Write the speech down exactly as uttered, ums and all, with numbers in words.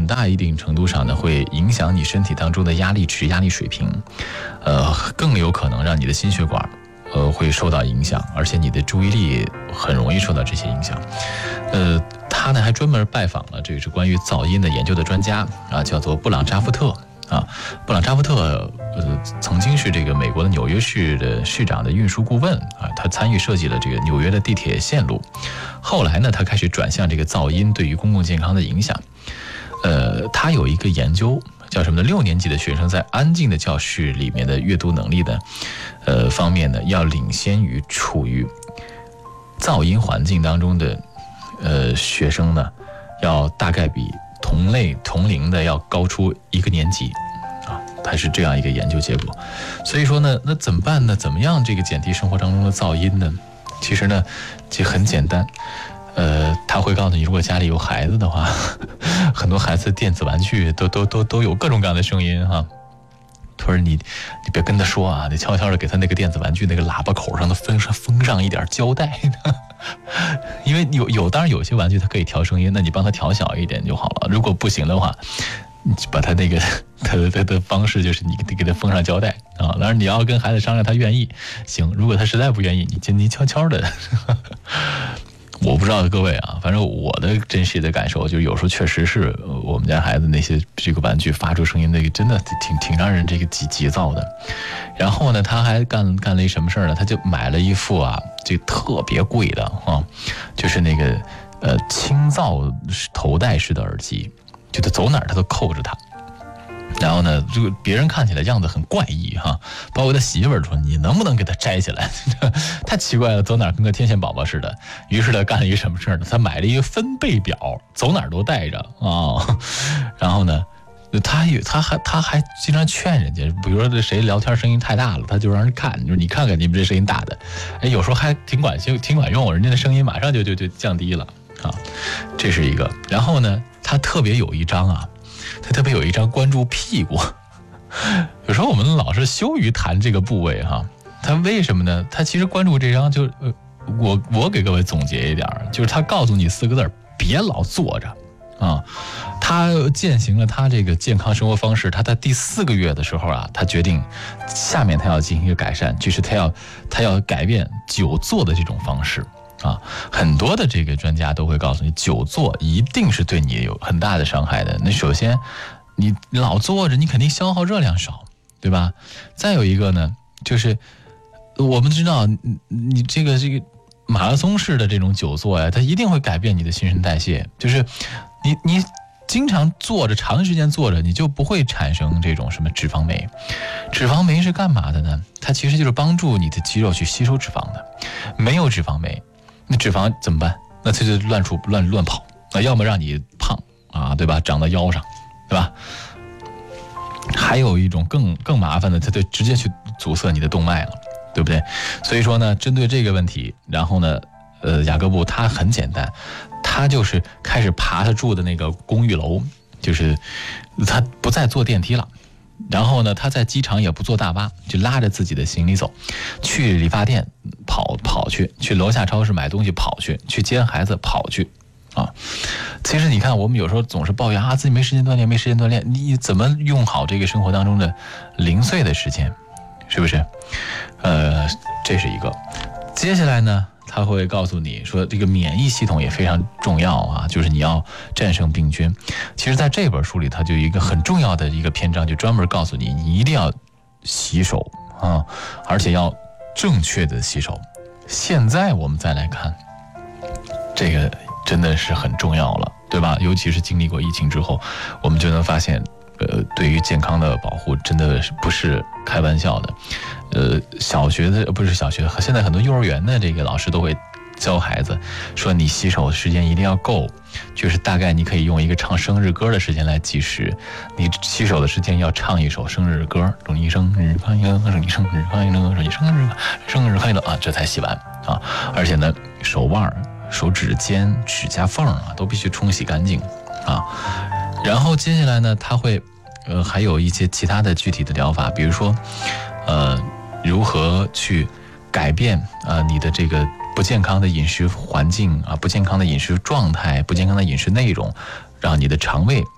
大一定程度上呢，会影响你身体当中的压力值、压力水平，呃，更有可能让你的心血管呃会受到影响，而且你的注意力很容易受到这些影响。呃，他呢还专门拜访了这个是关于噪音的研究的专家啊，叫做布朗扎夫特。啊，布朗扎夫特呃曾经是这个美国的纽约市的市长的运输顾问啊，他参与设计了这个纽约的地铁线路。后来呢，他开始转向这个噪音对于公共健康的影响。呃，他有一个研究叫什么呢？六年级的学生在安静的教室里面的阅读能力的呃方面呢，要领先于处于噪音环境当中的呃学生呢，要大概比同类同龄的要高出一个年级啊，它是这样一个研究结果。所以说呢，那怎么办呢？怎么样这个减低生活当中的噪音呢？其实呢，其实很简单。呃，他会告诉你，如果家里有孩子的话，很多孩子电子玩具都都都都有各种各样的声音哈。他说你你别跟他说啊，你悄悄的给他那个电子玩具那个喇叭口上的封上封上一点胶带。因为有有当然有些玩具它可以调声音，那你帮他调小一点就好了。如果不行的话，你把他那个他的他的方式就是你给他封上胶带啊。当然你要跟孩子商量，他愿意行，如果他实在不愿意，你你悄悄的。我不知道各位啊，反正我的真实的感受就是，有时候确实是我们家孩子那些这个玩具发出声音，那个真的挺挺让人这个急急躁的。然后呢，他还干干了一什么事呢？他就买了一副啊，这特别贵的啊，就是那个呃轻噪头戴式的耳机，就他走哪儿他都扣着它。然后呢，这个别人看起来样子很怪异哈，包括他媳妇儿说：“你能不能给他摘起来？”太奇怪了，走哪儿跟个天线宝宝似的。于是他干了一个什么事儿呢？他买了一个分贝表，走哪儿都带着啊、哦。然后呢，他有他还他还经常劝人家，比如说这谁聊天声音太大了，他就让人看，就是你看看你们这声音大的，哎，有时候还挺管用，挺管用，人家的声音马上就就就降低了啊。这是一个。然后呢，他特别有一张啊。他特别有一张关注屁股，有时候我们老是羞于谈这个部位哈。他为什么呢？他其实关注这张就，呃，我我给各位总结一点，就是他告诉你四个字：别老坐着啊。他践行了他这个健康生活方式。他在第四个月的时候啊，他决定下面他要进行一个改善，就是他要他要改变久坐的这种方式。啊，很多的这个专家都会告诉你，久坐一定是对你有很大的伤害的。那首先，你老坐着，你肯定消耗热量少，对吧？再有一个呢，就是我们知道，你你这个这个马拉松式的这种久坐呀，它一定会改变你的新陈代谢。就是你你经常坐着，长时间坐着，你就不会产生这种什么脂肪酶。脂肪酶是干嘛的呢？它其实就是帮助你的肌肉去吸收脂肪的。没有脂肪酶，那脂肪怎么办？那它就乱出乱乱跑，那要么让你胖啊，对吧？长到腰上，对吧？还有一种更更麻烦的，它就直接去阻塞你的动脉了，对不对？所以说呢，针对这个问题，然后呢，呃，雅各布他很简单，他就是开始爬他住的那个公寓楼，就是他不再坐电梯了。然后呢，他在机场也不坐大巴，就拉着自己的行李走，去理发店跑跑去，去楼下超市买东西跑去，去接孩子跑去，啊，其实你看，我们有时候总是抱怨啊，自己没时间锻炼，没时间锻炼，你怎么用好这个生活当中的零碎的时间，是不是？呃，这是一个。接下来呢，他会告诉你说，这个免疫系统也非常重要啊，就是你要战胜病菌。其实在这本书里，它就有一个很重要的一个篇章，就专门告诉你，你一定要洗手啊，而且要正确的洗手。现在我们再来看，这个真的是很重要了，对吧？尤其是经历过疫情之后，我们就能发现，呃，对于健康的保护真的是不是开玩笑的。呃，小学的不是小学，现在很多幼儿园的这个老师都会教孩子说，你洗手的时间一定要够，就是大概你可以用一个唱生日歌的时间来计时，你洗手的时间要唱一首生日歌，祝你生日快乐，祝你生日快乐，祝你生日生日快乐啊，这才洗完啊。而且呢，手腕、手指尖、指甲缝啊，都必须冲洗干净啊。然后接下来呢，他会呃还有一些其他的具体的疗法，比如说呃如何去改变啊、呃、你的这个不健康的饮食环境啊，不健康的饮食状态，不健康的饮食内容，让你的肠胃